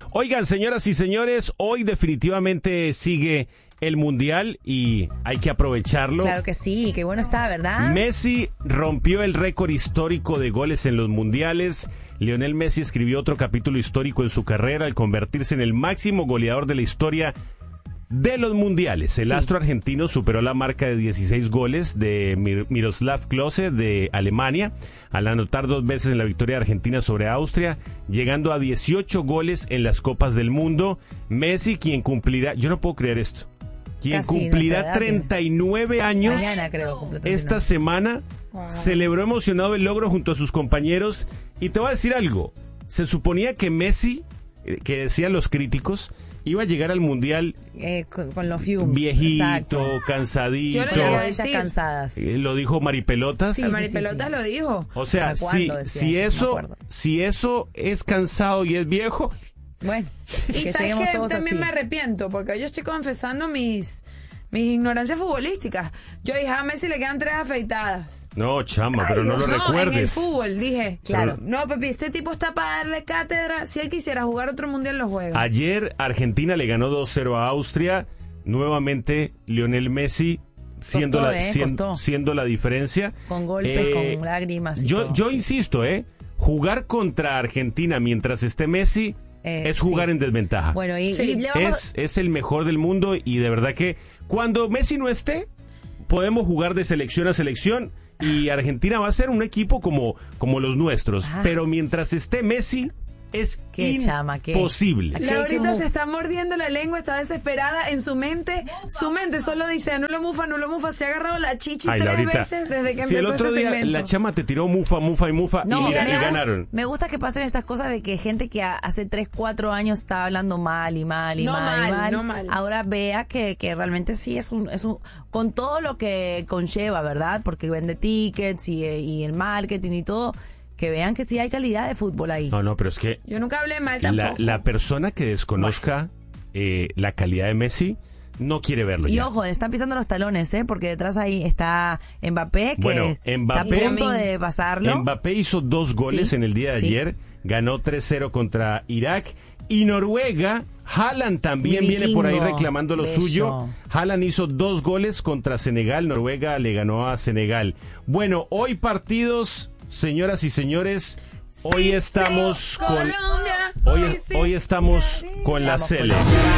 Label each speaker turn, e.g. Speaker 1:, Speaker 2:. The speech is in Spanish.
Speaker 1: Oigan, señoras y señores, hoy definitivamente sigue el Mundial y hay que aprovecharlo.
Speaker 2: Claro que sí, qué bueno está, ¿verdad?
Speaker 1: Messi rompió el récord histórico de goles en los mundiales. Lionel Messi escribió otro capítulo histórico en su carrera al convertirse en el máximo goleador de la historia de los mundiales. El astro argentino superó la marca de 16 goles de Miroslav Klose de Alemania al anotar 2 veces en la victoria argentina sobre Austria, llegando a 18 goles en las Copas del Mundo. Messi, quien cumplirá, yo no puedo creer esto, quien cumplirá 39 años
Speaker 2: mañana, creo,
Speaker 1: esta semana, celebró emocionado el logro junto a sus compañeros. Y te voy a decir algo, se suponía que Messi, que decían los críticos, iba a llegar al Mundial
Speaker 2: con los fumes,
Speaker 1: viejito,
Speaker 2: exacto,
Speaker 1: cansadito.
Speaker 2: Yo le digo ellas cansadas.
Speaker 1: Lo dijo Maripelotas.
Speaker 3: Sí, Maripelotas lo dijo.
Speaker 1: O sea, si eso es cansado y es viejo.
Speaker 2: Bueno,
Speaker 3: y
Speaker 2: que
Speaker 3: sabes que
Speaker 2: todos
Speaker 3: también
Speaker 2: así.
Speaker 3: me arrepiento, porque yo estoy confesando mis ignorancias futbolísticas. Yo dije, a Messi le quedan 3 afeitadas.
Speaker 1: No, chama, pero no lo recuerdes.
Speaker 3: En el fútbol, dije.
Speaker 2: Claro.
Speaker 3: No, papi, este tipo está para darle cátedra. Si él quisiera jugar otro mundial, lo juega.
Speaker 1: Ayer Argentina le ganó 2-0 a Austria. Nuevamente Lionel Messi siendo la diferencia.
Speaker 2: Con golpes, con lágrimas.
Speaker 1: Yo insisto, jugar contra Argentina mientras esté Messi es jugar en desventaja.
Speaker 2: Bueno,
Speaker 1: es el mejor del mundo y de verdad que cuando Messi no esté, podemos jugar de selección a selección y Argentina va a ser un equipo como los nuestros. Pero mientras esté Messi, es imposible.
Speaker 3: Laurita se está mordiendo la lengua, está desesperada en su mente. Su mente solo dice, no lo mufa. Se ha agarrado la chichi 3 veces desde que empezó
Speaker 1: el otro día
Speaker 3: segmento.
Speaker 1: La chama te tiró mufa y ganaron.
Speaker 2: Me gusta que pasen estas cosas de que gente que hace 3, 4 años estaba hablando mal, ahora vea que realmente sí es un con todo lo que conlleva, ¿verdad? Porque vende tickets y el marketing y todo. Que vean que sí hay calidad de fútbol ahí.
Speaker 1: No, pero es que...
Speaker 3: Yo nunca hablé mal tampoco.
Speaker 1: La persona que desconozca la calidad de Messi no quiere verlo.
Speaker 2: Y ojo, le están pisando los talones, porque detrás ahí está Mbappé, que está a punto de pasarlo.
Speaker 1: Mbappé hizo 2 goles en el día de ayer. Ganó 3-0 contra Irak. Y Noruega, Haaland también viene por ahí reclamando lo suyo. Haaland hizo 2 goles contra Senegal. Noruega le ganó a Senegal. Bueno, hoy partidos... Señoras y señores, hoy estamos con la Sele.